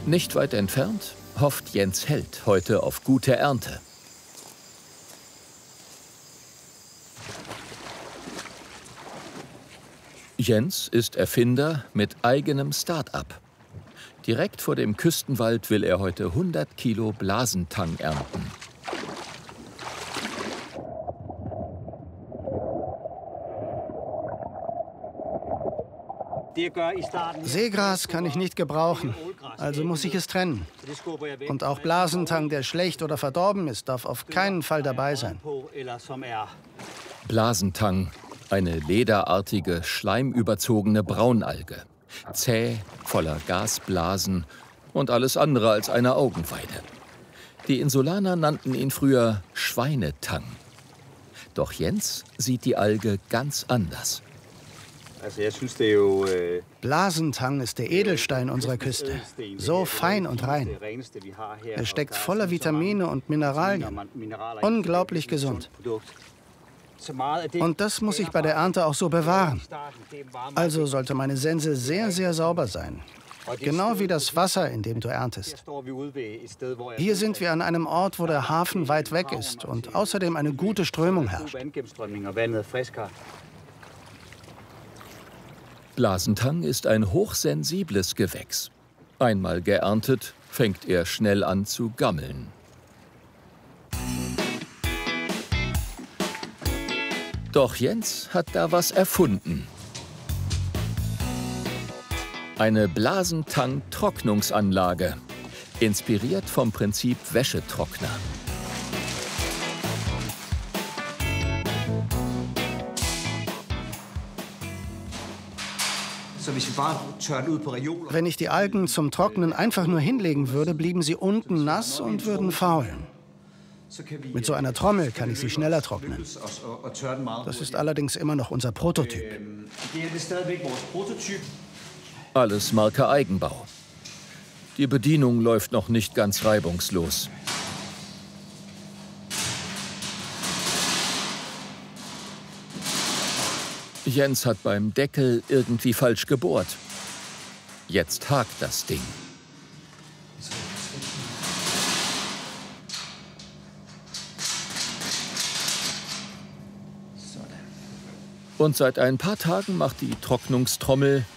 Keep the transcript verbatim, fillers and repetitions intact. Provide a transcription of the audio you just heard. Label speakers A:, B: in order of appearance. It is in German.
A: Nicht weit entfernt hofft Jens Held heute auf gute Ernte. Jens ist Erfinder mit eigenem Start-up. Direkt vor dem Küstenwald will er heute hundert Kilo Blasentang ernten.
B: Seegras kann ich nicht gebrauchen, also muss ich es trennen. Und auch Blasentang, der schlecht oder verdorben ist, darf auf keinen Fall dabei sein.
A: Blasentang, eine lederartige, schleimüberzogene Braunalge. Zäh, voller Gasblasen und alles andere als eine Augenweide. Die Insulaner nannten ihn früher Schweinetang. Doch Jens sieht die Alge ganz anders.
B: Blasentang ist der Edelstein unserer Küste. So fein und rein. Er steckt voller Vitamine und Mineralien. Unglaublich gesund. Und das muss ich bei der Ernte auch so bewahren. Also sollte meine Sense sehr, sehr sauber sein. Genau wie das Wasser, in dem du erntest. Hier sind wir an einem Ort, wo der Hafen weit weg ist und außerdem eine gute Strömung herrscht.
A: Blasentang ist ein hochsensibles Gewächs. Einmal geerntet, fängt er schnell an zu gammeln. Doch Jens hat da was erfunden. Eine Blasentang-Trocknungsanlage, inspiriert vom Prinzip Wäschetrockner.
B: Wenn ich die Algen zum Trocknen einfach nur hinlegen würde, blieben sie unten nass und würden faulen. Mit so einer Trommel kann ich sie schneller trocknen. Das ist allerdings immer noch unser Prototyp.
A: Alles Marke Eigenbau. Die Bedienung läuft noch nicht ganz reibungslos. Jens hat beim Deckel irgendwie falsch gebohrt. Jetzt hakt das Ding. Und seit ein paar Tagen macht die Trocknungstrommel